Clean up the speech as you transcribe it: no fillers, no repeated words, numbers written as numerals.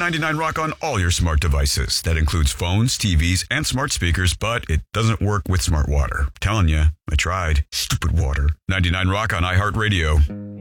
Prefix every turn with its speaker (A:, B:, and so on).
A: 99 Rock on all your smart devices. That includes phones, TVs, and smart speakers, but it doesn't work with smart water. Telling you, I tried. Stupid water. 99 Rock on iHeartRadio.